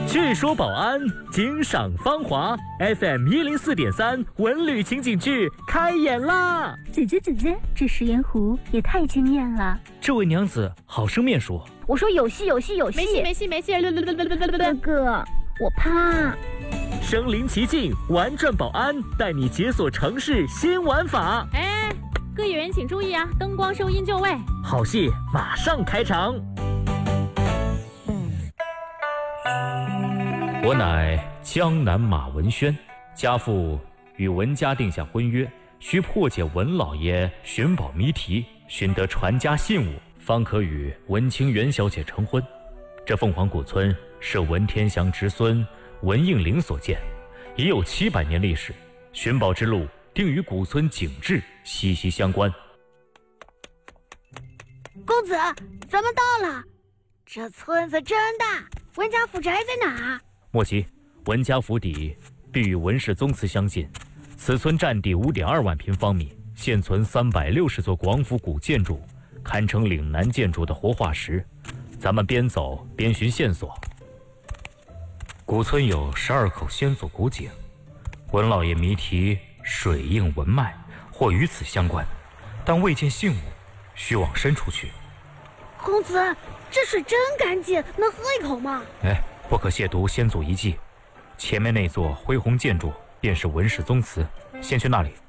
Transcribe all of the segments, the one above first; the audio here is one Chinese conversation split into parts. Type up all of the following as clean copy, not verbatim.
据说保安惊赏芳华 FM104.3文旅情景剧开演啦！ 姐姐，这食盐湖也太惊艳了。 这位娘子好生面熟。 我说有戏。 没戏。 哥哥，我怕。 身临其境，玩转保安，带你解锁城市新玩法。 各演员请注意啊，灯光收音就位。 好戏马上开场。我乃江南马文轩，家父与文家定下婚约，需破解文老爷寻宝谜题，寻得传家信物，方可与文清源小姐成婚。这凤凰古村是文天祥侄孙文应麟所建，已有700年历史，寻宝之路定与古村景致息息相关。 公子，咱们到了。这村子真大，文家府宅在哪？ 莫急，文家府邸必与文氏宗祠相近，此村占地5.2万平方米，现存360座广府古建筑，堪称岭南建筑的活化石。咱们边走边寻线索。古村有12口先祖古井，文老爷谜题水应文脉，或与此相关，但未见信物，需往深处去。 公子，这水真干净，能喝一口吗？ 不可亵渎先祖遗迹。前面那座恢宏建筑便是文氏宗祠，先去那里。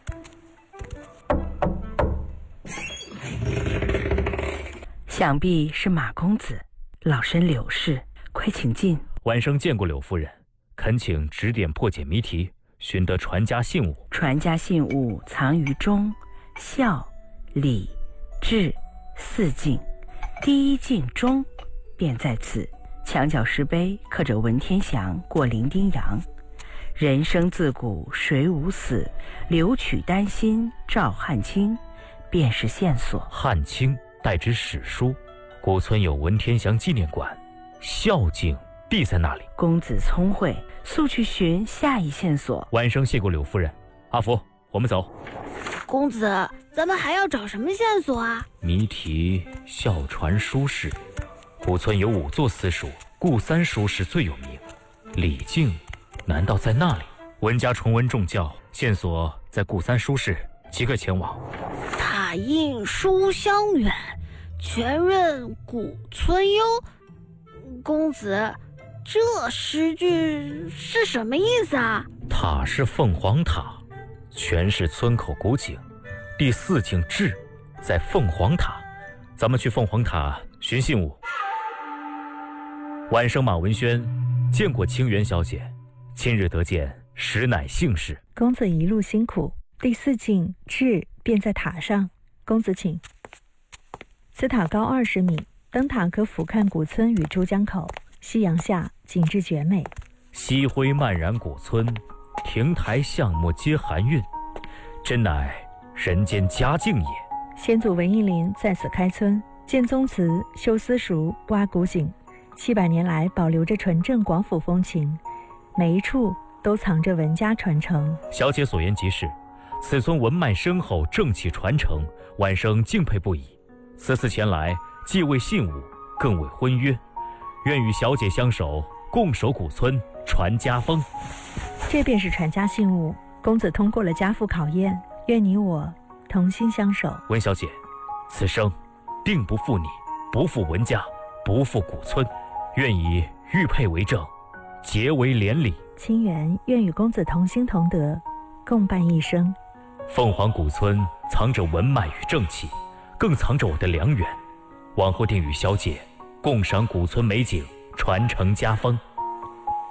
想必是马公子，老身柳氏，快请进。 晚生见过柳夫人，恳请指点破解谜题，寻得传家信物。 传家信物藏于忠、孝、礼、智4境，第1境忠便在此。墙角石碑刻着文天祥过零丁洋，人生自古谁无死，留取丹心照汗青，便是线索。 汗青代指史书，古村有文天祥纪念馆，孝敬必在那里。 公子聪慧，速去寻下一线索。 晚生谢过柳夫人。阿福，我们走。 公子，咱们还要找什么线索啊？ 谜题孝传书室，古村有5座私塾，顾三书室最有名。李靖难道在那里？文家崇文重教，线索在顾三书室，即刻前往。 塔印书香远，全任古村幽。公子，这诗句是什么意思啊？ 塔是凤凰塔，全是村口古井，第4境志在凤凰塔。咱们去凤凰塔寻信物。晚生马文轩见过清源小姐，今日得见，实乃幸事。 公子一路辛苦，第4境志便在塔上，公子请。此塔高20米，登塔可俯瞰古村与珠江口，夕阳下景致绝美。 夕晖漫然古村，亭台巷陌皆含韵，真乃人间佳境也。 先祖文应麟在此开村，建宗祠，修私塾，挖古井，700年来保留着纯正广府风情，每一处都藏着文家传承。 小姐所言极是，此村文脉深厚，正气传承，晚生敬佩不已。此次前来，既为信物，更为婚约，愿与小姐相守，共守古村，传家风。 这便是传家信物，公子通过了家父考验，愿你我同心相守。 文小姐，此生定不负你，不负文家，不负古村，愿以玉佩为证，结为连理。 清源愿与公子同心同德，共伴一生。 凤凰古村藏着文脉与正气，更藏着我的良缘，往后定与小姐共赏古村美景，传承家风。